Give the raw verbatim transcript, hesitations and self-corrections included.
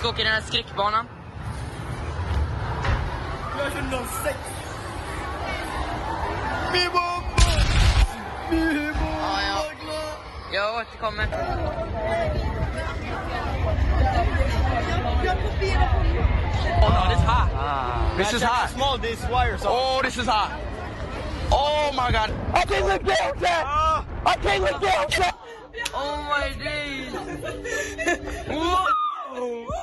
ska åka i den här skräckbanan. Jag kör noll sex. Min mamma! Min mamma! Ja, ja. Jag återkommer. Oh no, this hot. Ah. This is hot. Small, this wire. So. Oh, this is hot. Oh my God. I can't look down, Jack. I can't look down, Jack. Oh my days. Whoa.